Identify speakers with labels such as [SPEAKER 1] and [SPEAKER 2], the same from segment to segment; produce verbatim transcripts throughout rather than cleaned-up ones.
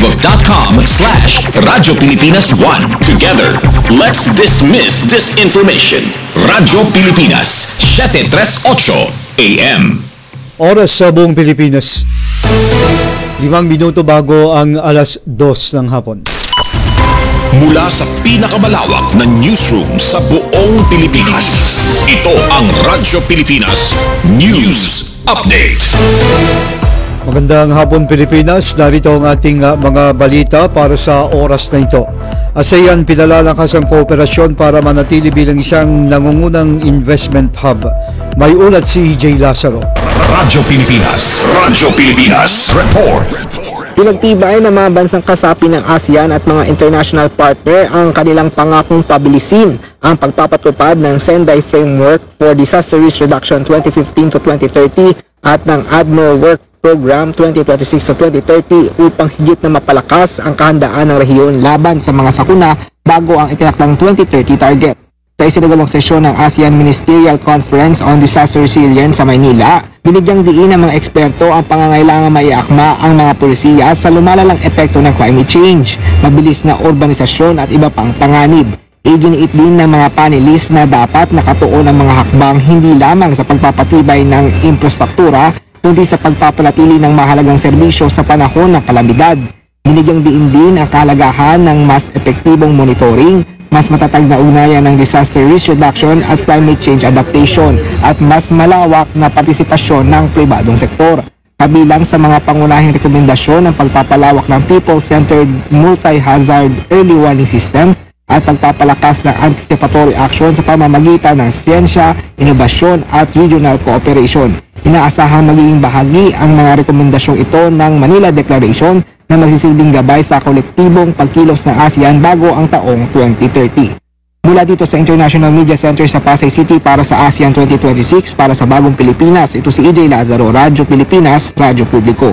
[SPEAKER 1] facebook.com slash Radyo Pilipinas one. Together, let's dismiss disinformation. Radyo Pilipinas, seven thirty-eight A M.
[SPEAKER 2] Oras sa buong Pilipinas. Limang minuto bago ang alas dos ng hapon.
[SPEAKER 1] Mula sa pinakamalawak na newsroom sa buong Pilipinas. Ito ang Radyo Pilipinas News Update.
[SPEAKER 2] Magandang hapon Pilipinas, narito ang ating uh, mga balita para sa oras na ito. ASEAN pinalalakas ang kooperasyon para manatili bilang isang nangungunang investment hub. May ulat si Jay Lazaro.
[SPEAKER 1] Radyo Pilipinas, Radyo Pilipinas Report.
[SPEAKER 3] Pinagtibay ng mga bansang kasapi ng ASEAN at mga international partner ang kanilang pangakong pabilisin ang pagpapatupad ng Sendai Framework for Disaster Risk Reduction twenty fifteen to twenty thirty at ng ADMIRAL Work Program twenty twenty-six to twenty thirty upang higit na mapalakas ang kahandaan ng rehiyon laban sa mga sakuna bago ang itinakdang twenty thirty target. Sa isinagawang sesyon ng ASEAN Ministerial Conference on Disaster Resilience sa Maynila, binigyang diin ng mga eksperto ang pangangailangan maiakma ang mga pulisiya sa lumalalang epekto ng climate change, mabilis na urbanisasyon at iba pang panganib. Iginiit din ng mga panelist na dapat nakatuon ang mga hakbang hindi lamang sa pagpapatibay ng infrastruktura, kundi sa pagpapanatili ng mahalagang serbisyo sa panahon ng kalamidad. Binigyang diin din ang kahalagahan ng mas epektibong monitoring, mas matatag na ugnayan ng disaster risk reduction at climate change adaptation at mas malawak na partisipasyon ng pribadong sektor. Kabilang sa mga pangunahing rekomendasyon ang pagpapalawak ng people-centered multi-hazard early warning systems at pagpapalakas ng anticipatory action sa pamamagitan ng siyensya, inobasyon at regional cooperation. Inaasahang magiging bahagi ang mga rekomendasyong ito ng Manila Declaration na magsisilbing gabay sa kolektibong pagkilos ng ASEAN bago ang taong twenty thirty. Mula dito sa International Media Center sa Pasay City para sa ASEAN twenty twenty-six para sa Bagong Pilipinas, ito si E J Lazaro, Radyo Pilipinas, Radyo Publiko.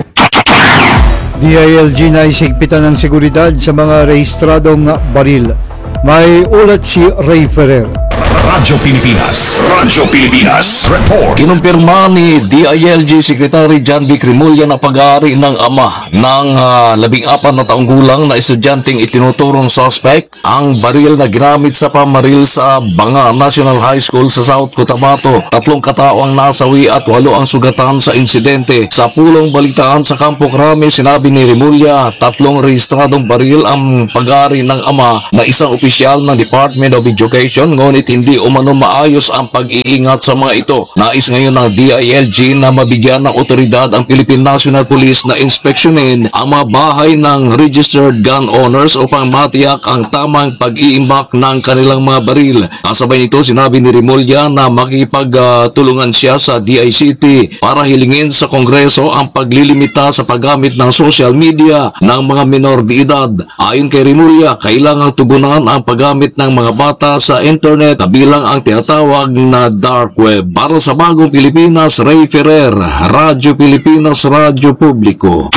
[SPEAKER 2] D I L G na isigpitan ng seguridad sa mga rehistradong baril. May ulat si Ray Ferrer.
[SPEAKER 1] Radyo Pilipinas, Radyo Pilipinas Report.
[SPEAKER 4] Kinumpirma ni D I L G Secretary John B. Cremulya na pag-aari ng ama ng uh, labing apat na taong gulang na estudyanteng itinuturong suspect ang baril na ginamit sa pamaril sa Banga National High School sa South Cotabato. Tatlong katao ang nasawi at walo ang sugatan sa insidente. Sa pulong balitaan sa Campo Crame, sinabi ni Cremulya, tatlong rehistradong baril ang pag-aari ng ama na isang opisyal ng Department of Education, ngunit hindi umano maayos ang pag-iingat sa mga ito. Nais ngayon ng D I L G na mabigyan ng otoridad ang Philippine National Police na inspeksyonin ang mga bahay ng registered gun owners upang matiyak ang tamang pag-iimbak ng kanilang mga baril. Kasabay nito, sinabi ni Cremulya na makipagtulungan siya sa D I C T para hilingin sa Kongreso ang paglilimita sa paggamit ng social media ng mga minor de edad. Ayon kay Cremulya, kailangang tugunan ang paggamit ng mga bata sa internet bilang ang tinatawag na dark web. Para sa Bagong Pilipinas, Ray Ferrer, Radyo Pilipinas, Radyo Publiko.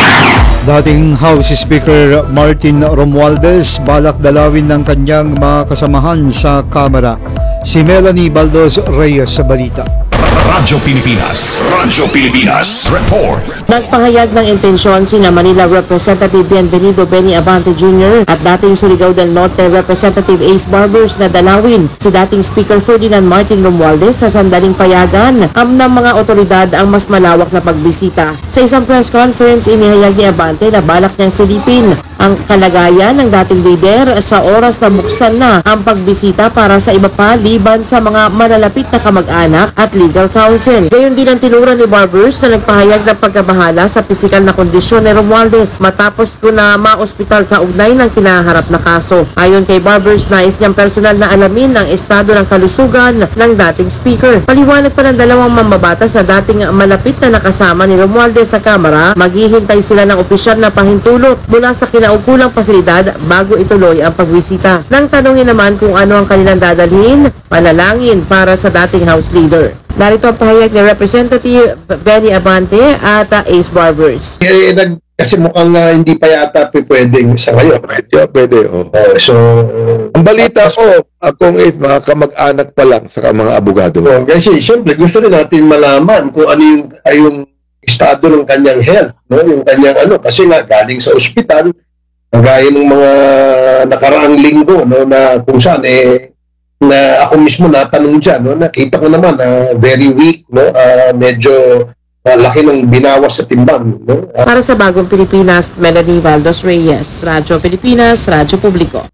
[SPEAKER 2] Dating House Speaker Martin Romualdez balak dalawin ng kanyang mga kasamahan sa Kamara. Si Melanie Baldos Reyes sa balita.
[SPEAKER 1] Radyo Pilipinas, Radyo Pilipinas Report.
[SPEAKER 5] Nagpahayag ng intensyon sina Manila Representative Bienvenido Benny Abante Junior at dating Surigao del Norte Representative Ace Barbers na dalawin si dating Speaker Ferdinand Martin Romualdez sa sandaling payagan ang ng mga otoridad ang mas malawak na pagbisita. Sa isang press conference, inihayag ni Abante na balak niyang silipin ang kalagayan ng dating leader sa oras na buksan na ang pagbisita para sa iba pa liban sa mga malalapit na kamag-anak at legal counsel. Gayon din ang tinura ni Barbers na nagpahayag ng pagkabahala sa pisikal na kondisyon ni Romualdez matapos ko na ma-ospital kaugnay ng kinaharap na kaso. Ayon kay Barbers, nais niyang personal na alamin ang estado ng kalusugan ng dating speaker. Paliwanag pa ng dalawang mambabatas na dating malapit na nakasama ni Romualdez sa Kamara, maghihintay sila ng opisyal na pahintulot mula sa kinaukulang pasilidad bago ituloy ang pagbisita. Nang tanungin naman kung ano ang kanilang dadalhin, panalangin para sa dating House Leader. Narito ang pahayag ni Representative Benny Abante at uh, Ace Barbers.
[SPEAKER 6] Eh, nag, kasi mukhang uh, hindi pa yata pwedeng sa ngayon. Pwede, pwede. Oh. Uh, so, ang balita ko, akong Ace, mga kamag-anak pa lang sa mga abogado. Oh, kasi siyempre gusto rin natin malaman kung ano yung, ay yung estado ng kanyang health, no? Yung kanyang ano, kasi nga galing sa ospital, kagaya ng mga nakaraang linggo, no, na kung saan eh na ako mismo natanong dyan, no, nakita ko naman na uh, very weak, no, uh, medyo uh, laki ng binawas sa timbang, no? Uh,
[SPEAKER 5] Para sa Bagong Pilipinas, Melanie Valdos Reyes, Radyo Pilipinas, Radyo Publiko.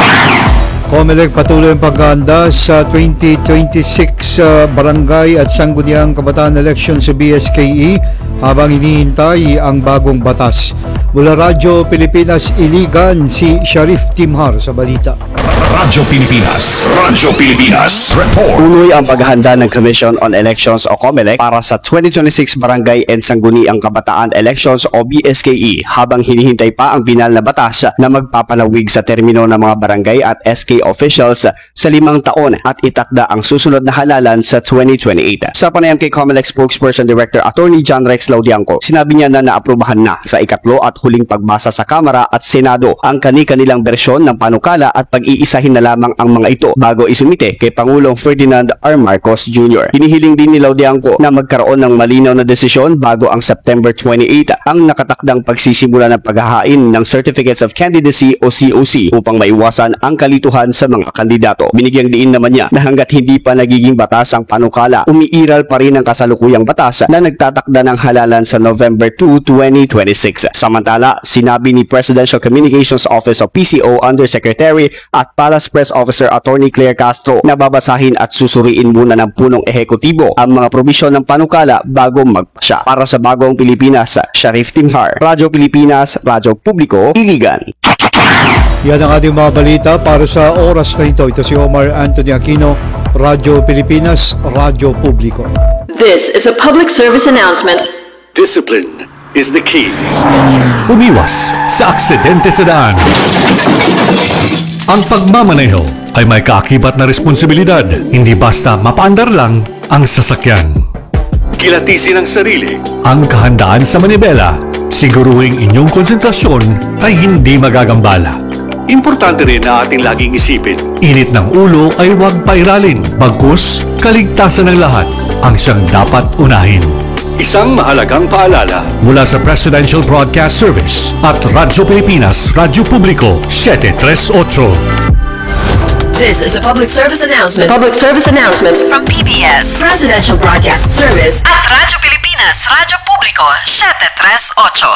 [SPEAKER 2] COMELEC patuloy ang paghahanda sa twenty twenty-six uh, Barangay at Sangguniang Kabataan Election sa B S K E habang hinihintay ang bagong batas. Mula Radyo Pilipinas Iligan, si Sharif Timhar sa balita.
[SPEAKER 1] Radyo Pilipinas, Radyo Pilipinas, report.
[SPEAKER 7] Tuloy ang paghahanda ng Commission on Elections o COMELEC para sa twenty twenty-six Barangay and Sangguniang Kabataan Elections o B S K E habang hinihintay pa ang binal na batas na magpapalawig sa termino ng mga barangay at S K officials sa limang taon at itakda ang susunod na halalan sa twenty twenty-eight. Sa panayam kay COMELEC Spokesperson Director Attorney John Rex Laudianco, sinabi niya na naaprubahan na sa ikatlo at huling pagbasa sa Kamara at Senado ang kani-kanilang bersyon ng panukala at pag-iisahin na lamang ang mga ito bago isumite kay Pangulong Ferdinand R. Marcos Junior Hinihiling din ni Laudianco na magkaroon ng malinaw na desisyon bago ang September twenty-eighth ang nakatakdang pagsisimula ng paghahain ng Certificates of Candidacy o C O C upang maiwasan ang kalituhan sa mga kandidato. Binigyang diin naman niya na hanggat hindi pa nagiging batas ang panukala, umiiral pa rin ang kasalukuyang batas na nagtatakda ng halalan sa November second, twenty twenty-six. Samantala, sinabi ni Presidential Communications Office o P C O Undersecretary at Palace Press Officer Attorney Claire Castro na babasahin at susuriin muna ng punong ehekutibo ang mga probisyon ng panukala bago magpasya. Para sa Bagong Pilipinas, Sharif Timhar, Radyo Pilipinas, Radyo Publiko, Iligan.
[SPEAKER 2] Yan ang ating mga balita para sa oras na ito. Ito si Omar Anthony Aquino, Radyo Pilipinas, Radyo Publiko.
[SPEAKER 8] This is a public service announcement.
[SPEAKER 9] Discipline is the key. Umiwas sa aksidente sa daan. Ang pagmamaneho ay may kaakibat na responsibilidad, hindi basta mapaandar lang ang sasakyan. Kilatisin ang sarili, ang kahandaan sa manibela, siguruhing inyong konsentrasyon ay hindi magagambala. Importante rin na ating laging isipin, init ng ulo ay huwag pairalin, bagkus kaligtasan ng lahat ang siyang dapat unahin. Isang mahalagang paalala mula sa Presidential Broadcast Service at Radyo Pilipinas, Radyo Publiko, seven thirty-eight.
[SPEAKER 8] This is a public service announcement.
[SPEAKER 5] Public service announcement
[SPEAKER 8] From P B S, Presidential Broadcast Service at Radyo Pilipinas, Radyo Publiko, seven thirty-eight.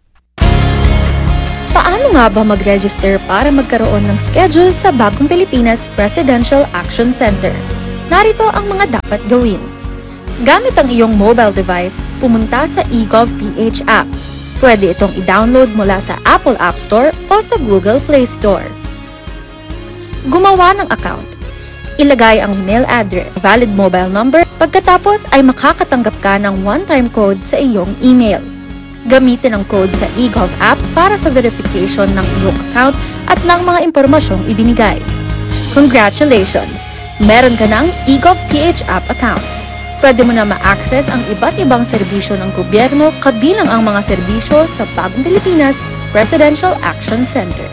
[SPEAKER 10] Paano nga ba mag-register para magkaroon ng schedule sa Bagong Pilipinas Presidential Action Center? Narito ang mga dapat gawin. Gamit ang iyong mobile device, pumunta sa eGovPH app. Pwede itong i-download mula sa Apple App Store o sa Google Play Store. Gumawa ng account. Ilagay ang email address, valid mobile number, pagkatapos ay makakatanggap ka ng one-time code sa iyong email. Gamitin ang code sa eGov app para sa verification ng iyong account at ng mga impormasyong ibinigay. Congratulations! Meron ka ng eGovPH app account. Pwede mo na ma-access ang iba't ibang serbisyo ng gobyerno kabilang ang mga serbisyo sa Bagong Pilipinas Presidential Action Center.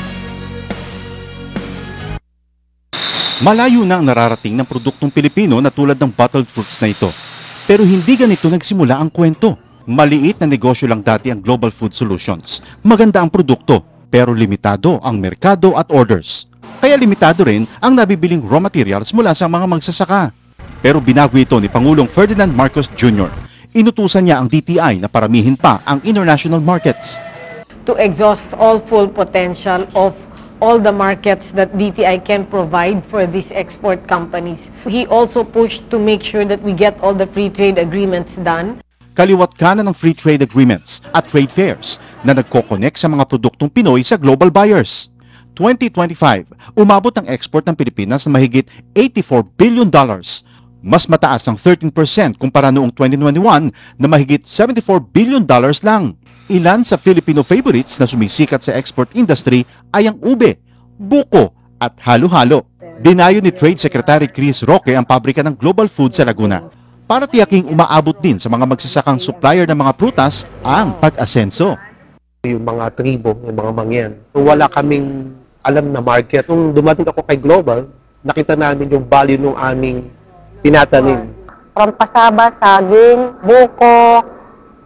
[SPEAKER 11] Malayo na ang nararating ng produktong Pilipino na tulad ng bottled fruits na ito. Pero hindi ganito nagsimula ang kwento. Maliit na negosyo lang dati ang Global Food Solutions. Maganda ang produkto, pero limitado ang merkado at orders. Kaya limitado rin ang nabibiling raw materials mula sa mga magsasaka. Pero binago ito ni Pangulong Ferdinand Marcos Junior Inutusan niya ang D T I na paramihin pa ang international markets.
[SPEAKER 12] To exhaust all full potential of all the markets that D T I can provide for these export companies. He also pushed to make sure that we get all the free trade agreements done.
[SPEAKER 11] Kaliwat kanan ng free trade agreements at trade fairs na nagko-connect sa mga produktong Pinoy sa global buyers. twenty twenty-five, umabot ang export ng Pilipinas na mahigit eighty-four billion dollars. Mas mataas ang thirteen percent kumpara noong twenty twenty-one na mahigit seventy-four billion dollars lang. Ilan sa Filipino favorites na sumisikat sa export industry ay ang ube, buko at halo-halo. Dinayo ni Trade Secretary Chris Roque ang pabrika ng Global Food sa Laguna para tiyaking umaabot din sa mga magsasakang supplier ng mga prutas ang pag-asenso.
[SPEAKER 13] Yung mga tribo, yung mga mangyan, wala kaming alam na market. Nung dumating ako kay Global, nakita namin yung value ng aming tinatanim.
[SPEAKER 14] From pasaba, saging, buko,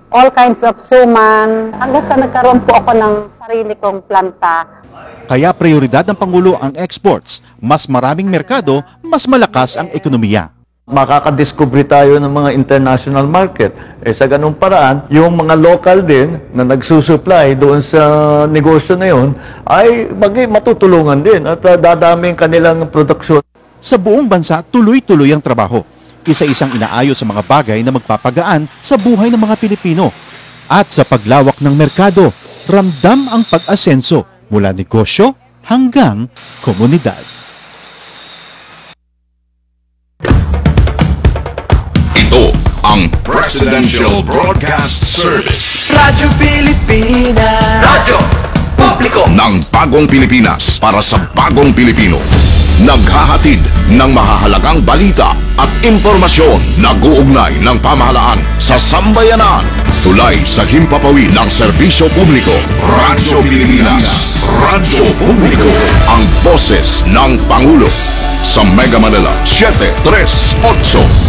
[SPEAKER 14] all kinds of suman, hanggang sa nagkaroon po ako ng sarili kong planta.
[SPEAKER 11] Kaya prioridad ng Pangulo ang exports. Mas maraming merkado, mas malakas ang ekonomiya.
[SPEAKER 15] Makakadiscover tayo ng mga international market. Eh, sa ganung paraan, yung mga local din na nagsusupply doon sa negosyo na yun ay mag- matutulungan din at uh, dadami ang kanilang produksyon.
[SPEAKER 11] Sa buong bansa, tuloy-tuloy ang trabaho. Isa-isang inaayos sa mga bagay na magpapagaan sa buhay ng mga Pilipino. At sa paglawak ng merkado, ramdam ang pag-asenso mula negosyo hanggang komunidad.
[SPEAKER 1] Ito ang Presidential Broadcast Service.
[SPEAKER 16] Radyo Pilipinas. Radyo Publiko
[SPEAKER 1] ng bagong Pilipinas para sa bagong Pilipino. Naghahatid ng mahahalagang balita at impormasyon na guugnay ng pamahalaan sa sambayanan. Tulay sa himpapawid ng serbisyo publiko. Radyo Pilipinas. Radyo Publiko. Ang boses ng Pangulo. Sa Mega Manila, seven three eight.